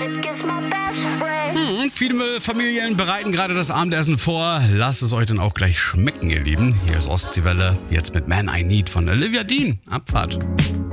Viele Familien bereiten gerade das Abendessen vor. Lasst es euch dann auch gleich schmecken, ihr Lieben. Hier ist Ostseewelle, jetzt mit Man I Need von Olivia Dean. Abfahrt.